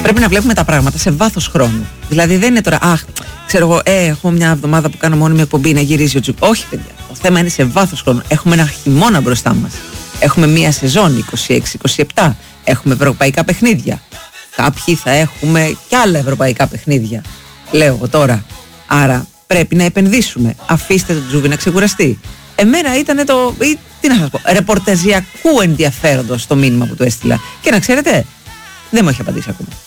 Πρέπει να βλέπουμε τα πράγματα σε βάθος χρόνου. Δηλαδή δεν είναι τώρα, ξέρω εγώ, έχω μια εβδομάδα που κάνω μόνιμη εκπομπή να γυρίζει ο Τζουκ. Όχι, παιδιά. Το θέμα είναι σε βάθος χρόνου. Έχουμε ένα χειμώνα μπροστά μας. Έχουμε μια σεζόν 26-27. Έχουμε ευρωπαϊκά παιχνίδια. Κάποιοι θα έχουμε κι άλλα ευρωπαϊκά παιχνίδια. Λέω εγώ τώρα. Άρα πρέπει να επενδύσουμε. Αφήστε τον Τζούβι να ξεκουραστεί. Εμένα ήταν τι να σας πω, ρεπορταζιακού ενδιαφέροντος το μήνυμα που του έστειλα. Και να ξέρετε, δεν μου έχει απαντήσει ακόμα.